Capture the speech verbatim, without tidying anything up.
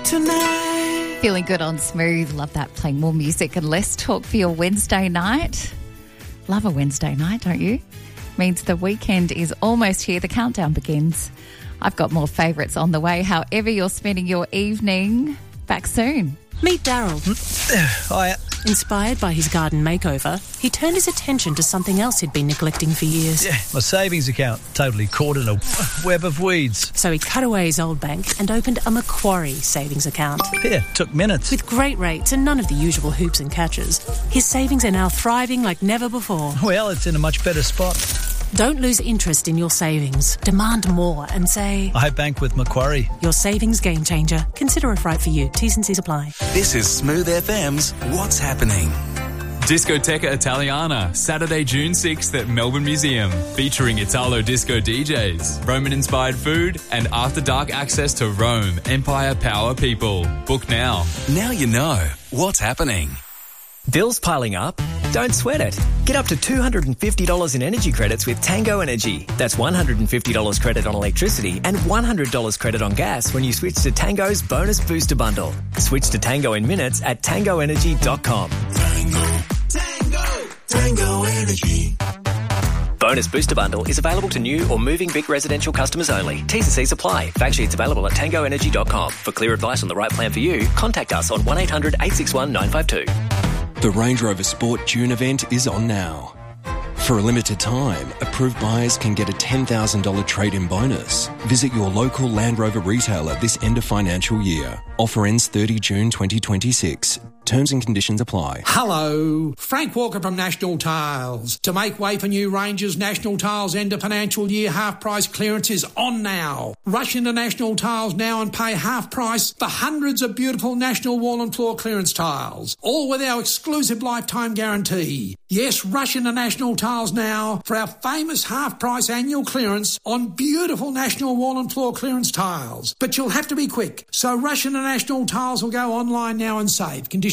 tonight. Feeling good on Smooth. Love that. Playing more music and less talk for your Wednesday night. Love a Wednesday night, don't you? Means the weekend is almost here. The countdown begins. I've got more favourites on the way. However you're spending your evening, back soon. Meet Daryl. Hi. Inspired by his garden makeover, he turned his attention to something else he'd been neglecting for years. Yeah, my savings account totally caught in a web of weeds. So he cut away his old bank and opened a Macquarie savings account. Yeah, took minutes. With great rates and none of the usual hoops and catches, his savings are now thriving like never before. Well, it's in a much better spot. Don't lose interest in your savings. Demand more and say, I bank with Macquarie. Your savings game changer. Consider if right for you. T's and C's apply. This is Smooth F M's What's Happening. Discoteca Italiana, Saturday, June sixth at Melbourne Museum, featuring Italo disco D Js, Roman-inspired food, and after-dark access to Rome, Empire, Power people. Book now. Now you know what's happening. Bills piling up? Don't sweat it. Get up to two hundred fifty dollars in energy credits with Tango Energy. That's one hundred fifty dollars credit on electricity and one hundred dollars credit on gas when you switch to Tango's Bonus Booster Bundle. Switch to Tango in minutes at tango energy dot com. Tango, Tango, Tango Energy. Bonus Booster Bundle is available to new or moving Vic residential customers only. T's and C's apply. Fact sheets available at tango energy dot com. For clear advice on the right plan for you, contact us on one eight hundred eight six one nine five two. The Range Rover Sport June event is on now. For a limited time, approved buyers can get a ten thousand dollars trade-in bonus. Visit your local Land Rover retailer this end of financial year. Offer ends thirtieth of June twenty twenty-six. Terms and conditions apply. Hello, Frank Walker from National Tiles. To make way for new ranges, National Tiles end of financial year half price clearance is on now. Rush into National Tiles now and pay half price for hundreds of beautiful National wall and floor clearance tiles, all with our exclusive lifetime guarantee. Yes, rush into National Tiles now for our famous half price annual clearance on beautiful National wall and floor clearance tiles. But you'll have to be quick, so rush into National Tiles or go online now and save. Conditions